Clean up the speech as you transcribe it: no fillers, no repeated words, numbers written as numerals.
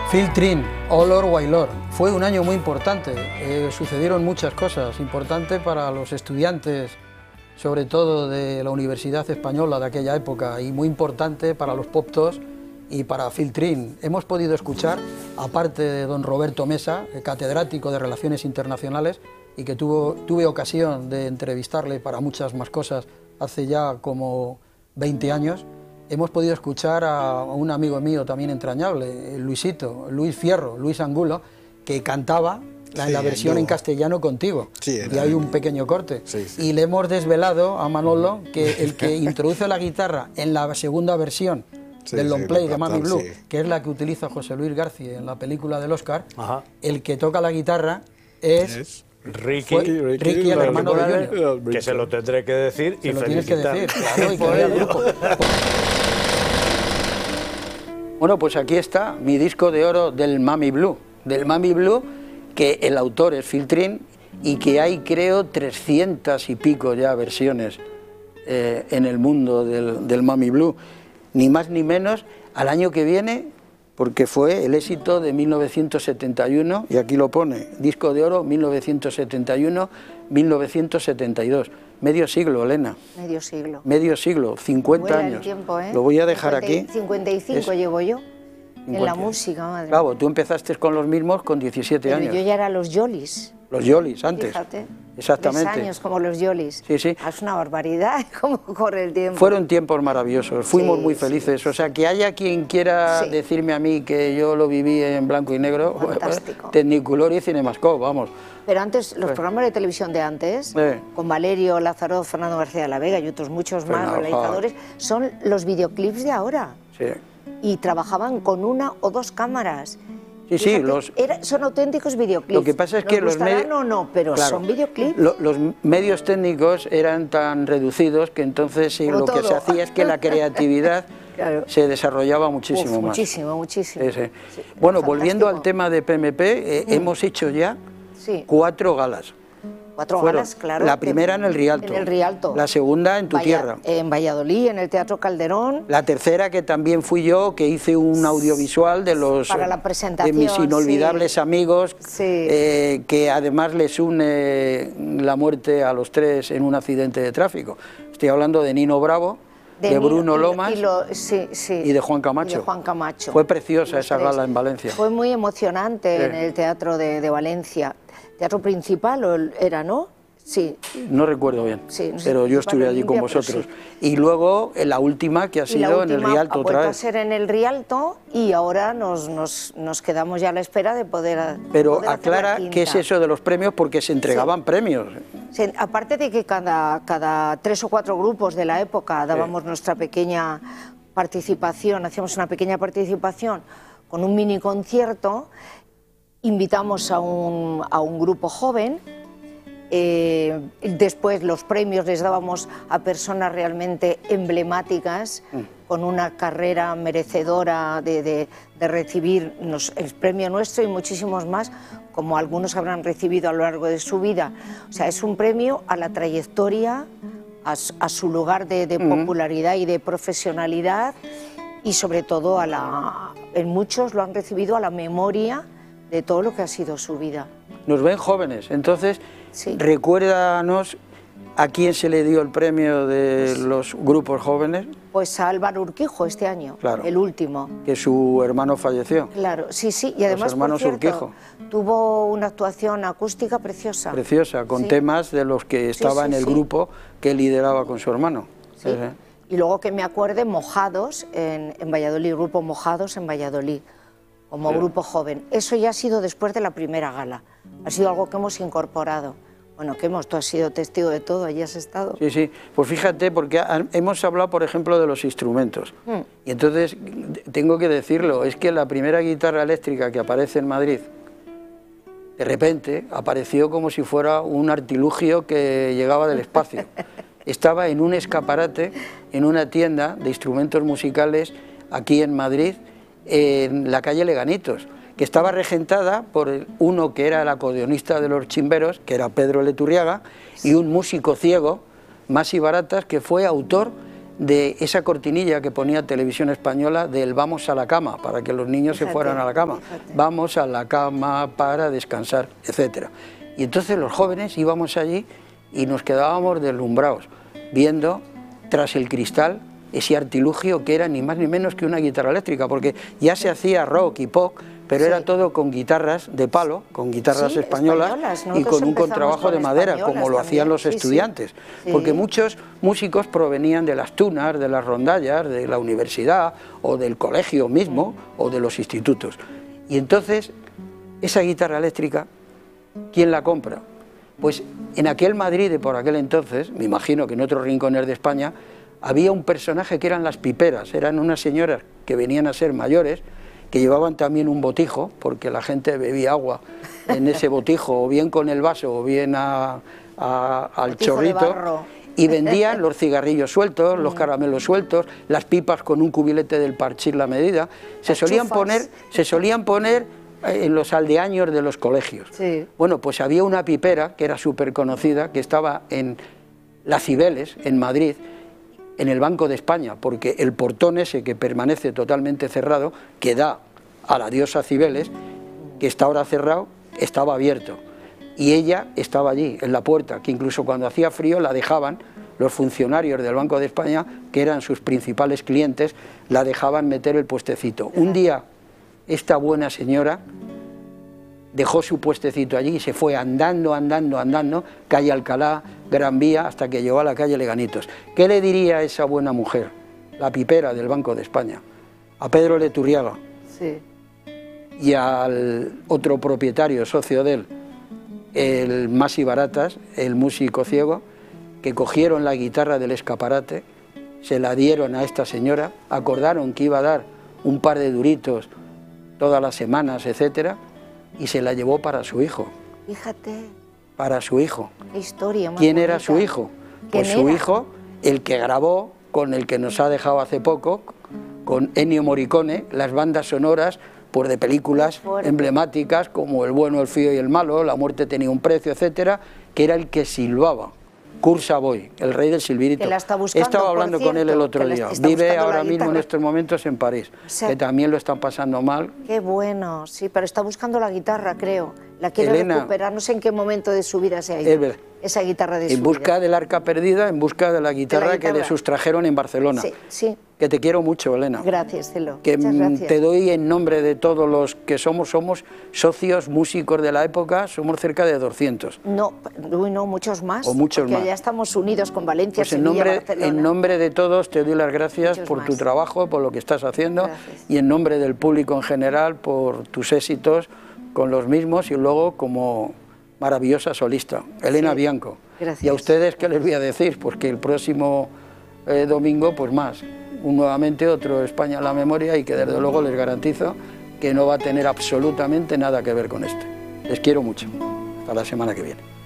Phil Trin, Olor Wailor. Fue un año muy importante, sucedieron muchas cosas importantes para los estudiantes, sobre todo de la Universidad Española de aquella época, y muy importante para los Pop-Tos y para Phil Trin. Hemos podido escuchar, aparte de don Roberto Mesa, catedrático de Relaciones Internacionales, y que tuve ocasión de entrevistarle para muchas más cosas hace ya como 20 años, hemos podido escuchar a un amigo mío también entrañable, Luis Fierro, Luis Angulo, que cantaba la versión en castellano contigo. Sí, y hay un pequeño corte. Sí. Y le hemos desvelado a Manolo que el que introduce la guitarra en la segunda versión del long play de Mami Blue, que es la que utiliza José Luis García en la película del Oscar, el que toca la guitarra es Ricky, el hermano de Junior. Que se lo tendré que decir y felicitar. Tienes que decir, claro, y que vea el grupo. Bueno, pues aquí está mi disco de oro del Mami Blue, que el autor es Phil Trin y que hay, creo, 300 y pico ya versiones en el mundo del Mami Blue, ni más ni menos. Al año que viene, porque fue el éxito de 1971, y aquí lo pone, disco de oro 1971-1972. Medio siglo, Elena. Medio siglo. Medio siglo, 50 años. El tiempo, ¿eh? Lo voy a dejar aquí. 55 llevo yo. 50. En la música, madre. Claro, tú empezaste con los mismos con 17 años. Yo ya era los Yolis. Los Yolis, antes. Fíjate. Exactamente. 3 años como los Yolis. Sí, sí. Es una barbaridad cómo corre el tiempo. Fueron tiempos maravillosos, fuimos muy felices. Sí. O sea, que haya quien quiera decirme a mí que yo lo viví en blanco y negro, fantástico. Technicolor y Cinemascope, vamos. Pero antes, los programas de televisión de antes, con Valerio, Lázaro, Fernando García de la Vega y otros muchos más realizadores, son los videoclips de ahora. Sí. Y trabajaban con 1 o 2 cámaras. Sí, sí, son auténticos videoclips. Lo que pasa es que los medios... no, pero son videoclips. Los medios técnicos eran tan reducidos que entonces lo que se hacía es que la creatividad se desarrollaba muchísimo más. Muchísimo. Sí, bueno, volviendo al tema de PMP, hemos hecho ya 4 galas. 4 galas, claro. La primera en el Rialto. En el Rialto. La segunda en tu tierra. En Valladolid, en el Teatro Calderón. La tercera, que también fui yo, que hice un audiovisual de los para la presentación, de mis inolvidables amigos, que además les une la muerte a los 3 en un accidente de tráfico. Estoy hablando de Nino Bravo, de Bruno Lomas y de Juan Camacho. Fue preciosa esa gala en Valencia. Fue muy emocionante en el Teatro de Valencia. Teatro Principal era, ¿no? Sí. No recuerdo bien, pero yo estuve allí con vosotros. Y luego la última que ha sido en el Rialto otra vez. Ha ser en el Rialto y ahora nos quedamos ya a la espera de poder. Pero aclara qué es eso de los premios, porque se entregaban premios. Aparte de que cada 3 o 4 grupos de la época dábamos nuestra pequeña participación, hacíamos una pequeña participación con un mini concierto. Invitamos a un grupo joven, después los premios les dábamos a personas realmente emblemáticas, con una carrera merecedora de recibir el premio nuestro y muchísimos más, como algunos habrán recibido a lo largo de su vida. O sea, es un premio a la trayectoria, a su lugar de popularidad y de profesionalidad, y sobre todo en muchos lo han recibido a la memoria de todo lo que ha sido su vida. Nos ven jóvenes, entonces recuérdanos a quién se le dio el premio de los grupos jóvenes. Pues a Álvaro Urquijo este año, el último. Que su hermano falleció. Claro, sí, y además, hermanos por cierto, Urquijo tuvo una actuación acústica preciosa. Preciosa, con temas de los que estaba en el grupo que lideraba con su hermano. Y luego que me acuerde, Mojados en Valladolid, grupo Mojados en Valladolid, como grupo joven. Eso ya ha sido después de la primera gala. Ha sido algo que hemos incorporado. Bueno, tú has sido testigo de todo, allí has estado. Sí, pues fíjate, porque hemos hablado, por ejemplo, de los instrumentos. Y entonces, tengo que decirlo, es que la primera guitarra eléctrica que aparece en Madrid, de repente, apareció como si fuera un artilugio que llegaba del espacio. Estaba en un escaparate, en una tienda de instrumentos musicales, aquí en Madrid, en la calle Leganitos, que estaba regentada por uno que era el acordeonista de los Chimberos, que era Pedro Leturriaga, y un músico ciego, Masi Baratas, que fue autor de esa cortinilla que ponía Televisión Española del vamos a la cama, para que los niños se fueran a la cama, vamos a la cama para descansar, etcétera. Y entonces los jóvenes íbamos allí y nos quedábamos deslumbrados, viendo tras el cristal ese artilugio que era ni más ni menos que una guitarra eléctrica, porque ya se hacía rock y pop, pero era todo con guitarras de palo, con guitarras españolas y con un contrabajo de madera, como lo hacían los estudiantes, porque muchos músicos provenían de las tunas, de las rondallas, de la universidad o del colegio mismo o de los institutos. Y entonces, esa guitarra eléctrica, ¿quién la compra? Pues en aquel Madrid de por aquel entonces, me imagino que en otros rincones de España, había un personaje que eran las piperas, eran unas señoras que venían a ser mayores, que llevaban también un botijo, porque la gente bebía agua en ese botijo, o bien con el vaso, o bien al chorrito, y vendían los cigarrillos sueltos, los caramelos sueltos, las pipas con un cubilete del parchís la medida, se solían poner en los aldeaños de los colegios. Bueno, pues había una pipera, que era súper conocida, que estaba en la Cibeles, en Madrid, en el Banco de España, porque el portón ese que permanece totalmente cerrado, que da a la diosa Cibeles, que está ahora cerrado, estaba abierto. Y ella estaba allí, en la puerta, que incluso cuando hacía frío la dejaban, los funcionarios del Banco de España, que eran sus principales clientes, la dejaban meter el puestecito. Un día, esta buena señora dejó su puestecito allí y se fue andando, calle Alcalá, Gran Vía, hasta que llegó a la calle Leganitos. ¿Qué le diría a esa buena mujer, la pipera del Banco de España, a Pedro Leturriaga y al otro propietario, socio de él, el Masi Baratas, el músico ciego, que cogieron la guitarra del escaparate, se la dieron a esta señora, acordaron que iba a dar un par de duritos todas las semanas, etcétera, y se la llevó para su hijo? Fíjate. Para su hijo. Qué historia más ¿Quién bonita. era su hijo? Pues su hijo, el que grabó, con el que nos ha dejado hace poco, con Ennio Morricone, las bandas sonoras pues, de películas emblemáticas como El bueno, el feo y el malo, La muerte tenía un precio, etcétera, que era el que silbaba. Kurt Savoy, el rey del silbirito. Que la está buscando, estaba hablando con él el otro día. Vive ahora mismo en estos momentos en París, o sea, que también lo están pasando mal. Qué bueno, sí, pero está buscando la guitarra, creo. La quiere recuperar, no sé en qué momento de su vida se ha ido. Esa guitarra de su vida. En busca del arca perdida, en busca de la guitarra que le sustrajeron en Barcelona. Sí. Que te quiero mucho, Elena. Gracias, Celo. Que muchas gracias. Te doy en nombre de todos los que somos socios, músicos de la época, somos cerca de 200. No, muchos más. O muchos porque más. Ya estamos unidos con Valencia, pues Sevilla, Barcelona. En nombre de todos te doy las gracias por tu trabajo, por lo que estás haciendo, y en nombre del público en general por tus éxitos con los mismos y luego como maravillosa solista, Elena Bianco. Gracias. Y a ustedes, ¿qué les voy a decir? Pues que el próximo domingo, pues más, nuevamente otro España a la memoria, y que desde luego les garantizo que no va a tener absolutamente nada que ver con este. Les quiero mucho. Hasta la semana que viene.